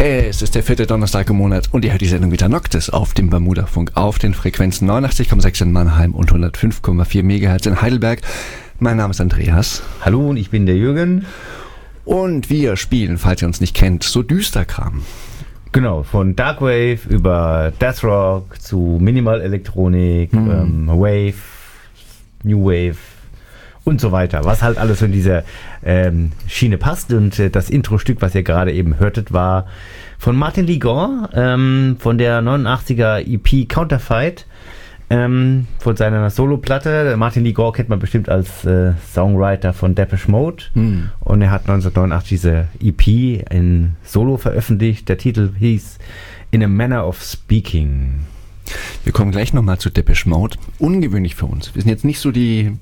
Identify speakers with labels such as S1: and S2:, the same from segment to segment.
S1: Es ist der 4. Donnerstag im Monat und ihr hört die Sendung Vita Noctis auf dem Bermuda-Funk auf den Frequenzen 89,6 in Mannheim und 105,4 MHz in Heidelberg. Mein Name ist Andreas.
S2: Hallo und ich bin der Jürgen.
S1: Und wir spielen, falls ihr uns nicht kennt, so Düsterkram.
S2: Genau, von Darkwave über Death Rock zu Minimal-Elektronik, Wave, New Wave und so weiter. Was halt alles in dieser Schiene passt. Und das Intro-Stück, was ihr gerade eben hörtet, war von Martin Lee Gore, von der 89er EP Counterfeit, von seiner Solo-Platte. Martin Lee Gore kennt man bestimmt als Songwriter von Depeche Mode. Und er hat 1989 diese EP in Solo veröffentlicht. Der Titel hieß In a Manner of Speaking.
S1: Wir kommen gleich nochmal zu Depeche Mode. Ungewöhnlich für uns. Wir sind jetzt nicht so die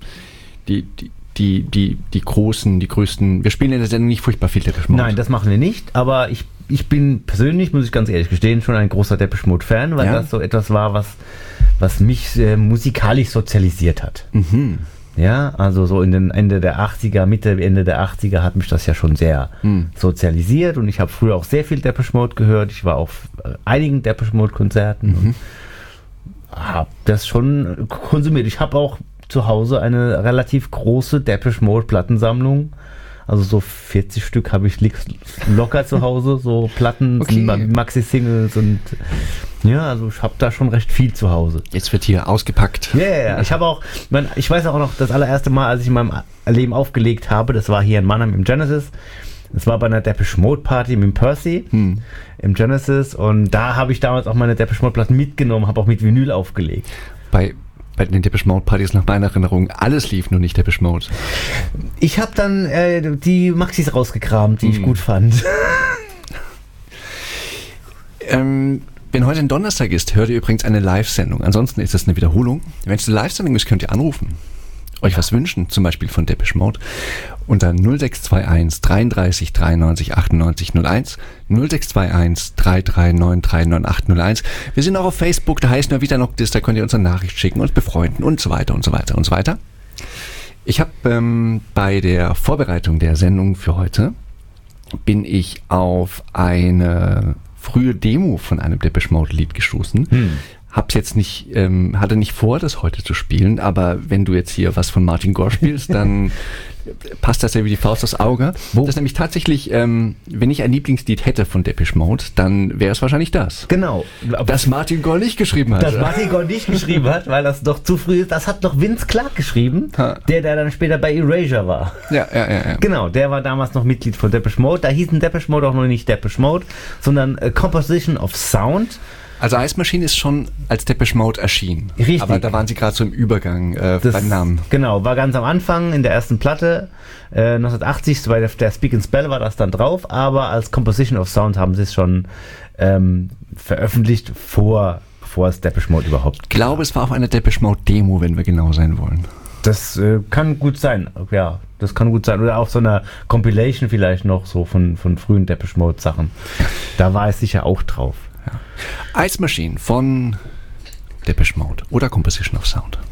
S1: größten, wir spielen in der Sendung nicht furchtbar viel Depeche Mode.
S2: Nein, das machen wir nicht, aber ich bin persönlich, muss ich ganz ehrlich gestehen, schon ein großer Depeche Mode Fan, weil das so etwas war, was mich musikalisch sozialisiert hat. Mhm. Ja, also so in den Ende der 80er, Ende der 80er hat mich das ja schon sehr sozialisiert und ich habe früher auch sehr viel Depeche Mode gehört. Ich war auf einigen Depeche Mode Konzerten und habe das schon konsumiert. Ich habe auch zu Hause eine relativ große Depeche Mode Plattensammlung. Also so 40 Stück habe ich locker zu Hause, so Platten, Maxi-Singles und ja, also ich habe da schon recht viel zu Hause.
S1: Jetzt wird hier ausgepackt.
S2: Ja, yeah, ich weiß auch noch, das allererste Mal, als ich in meinem Leben aufgelegt habe, das war hier in Mannheim im Genesis. Das war bei einer Depeche Mode Party mit Percy im Genesis und da habe ich damals auch meine Depeche Mode Platten mitgenommen, habe auch mit Vinyl aufgelegt.
S1: Bei den Depeche Mode Partys nach meiner Erinnerung, alles lief, nur nicht Depeche Mode.
S2: Ich habe dann die Maxis rausgekramt, die ich gut fand.
S1: Wenn heute ein Donnerstag ist, hört ihr übrigens eine Live-Sendung. Ansonsten ist das eine Wiederholung. Wenn es eine Live-Sendung ist, könnt ihr anrufen. Euch was wünschen, zum Beispiel von Depeche Mode, unter 0621 33 93 98 01, 0621 339 39801. Wir sind auch auf Facebook, da heißt nur Vita Noctis, da könnt ihr uns eine Nachricht schicken, uns befreunden und so weiter und so weiter und so weiter. Ich habe bei der Vorbereitung der Sendung für heute, bin ich auf eine frühe Demo von einem Depeche Mode Lied gestoßen. Hab's jetzt nicht, hatte nicht vor, das heute zu spielen, aber wenn du jetzt hier was von Martin Gore spielst, dann passt das ja wie die Faust aufs Auge. Das ist nämlich tatsächlich, wenn ich ein Lieblingslied hätte von Depeche Mode, dann wäre es wahrscheinlich das.
S2: Genau.
S1: Das Martin Gore nicht geschrieben hat.
S2: Das Martin Gore nicht geschrieben hat, weil das doch zu früh ist. Das hat doch Vince Clarke geschrieben, der dann später bei Erasure war.
S1: Ja.
S2: Genau, der war damals noch Mitglied von Depeche Mode. Da hießen Depeche Mode auch noch nicht Depeche Mode, sondern Composition of Sound.
S1: Also Ice Machine ist schon als Depeche Mode erschienen.
S2: Richtig.
S1: Aber da waren sie gerade so im Übergang beim Namen.
S2: Genau, war ganz am Anfang in der ersten Platte. 1980, bei der Speak and Spell war das dann drauf, aber als Composition of Sound haben sie es schon veröffentlicht, bevor es Depeche Mode überhaupt
S1: Ich glaube, es war auch eine Depeche Mode Demo, wenn wir genau sein wollen.
S2: Das kann gut sein, ja, das kann gut sein. Oder auf so einer Compilation vielleicht noch so von frühen Depeche Mode Sachen. Da war es sicher auch drauf.
S1: Ja. Ice Machine von Depeche Mode oder Composition of Sound.